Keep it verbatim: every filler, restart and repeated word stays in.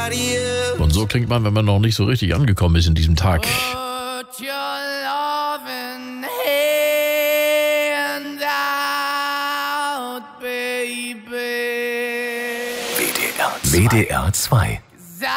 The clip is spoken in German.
Und so klingt man, wenn man noch nicht so richtig angekommen ist in diesem Tag. Put your loving hand out, baby. W D R zwei.